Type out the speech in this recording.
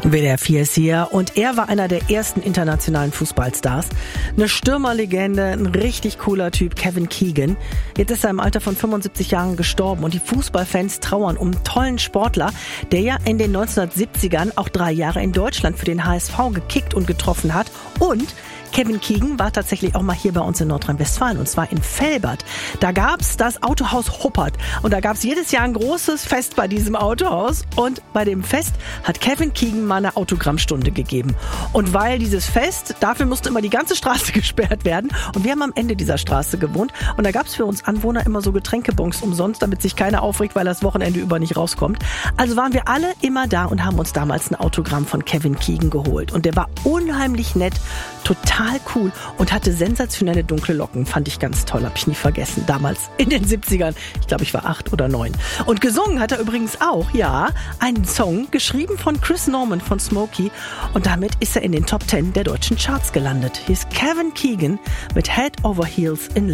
WDR 4 ist hier und er war einer der ersten internationalen Fußballstars. Eine Stürmerlegende, ein richtig cooler Typ, Kevin Keegan. Jetzt ist er im Alter von 75 Jahren gestorben und die Fußballfans trauern um einen tollen Sportler, der ja in den 1970ern auch 3 Jahre in Deutschland für den HSV gekickt und getroffen hat. Und Kevin Keegan war tatsächlich auch mal hier bei uns in Nordrhein-Westfalen und zwar in Velbert. Da gab's das Autohaus Huppert und da gab's jedes Jahr ein großes Fest bei diesem Autohaus und bei dem Fest hat Kevin Keegan mal eine Autogrammstunde gegeben. Und weil dieses Fest, dafür musste immer die ganze Straße gesperrt werden und wir haben am Ende dieser Straße gewohnt und da gab's für uns Anwohner immer so Getränkebons umsonst, damit sich keiner aufregt, weil das Wochenende über nicht rauskommt. Also waren wir alle immer da und haben uns damals ein Autogramm von Kevin Keegan geholt und der war unheimlich nett, total cool und hatte sensationelle dunkle Locken. Fand ich ganz toll, habe ich nie vergessen. Damals in den 70ern. Ich glaube, ich war 8 oder 9. Und gesungen hat er übrigens auch, ja, einen Song, geschrieben von Chris Norman von Smokey. Und damit ist er in den Top 10 der deutschen Charts gelandet. Hier ist Kevin Keegan mit Head Over Heels in Love.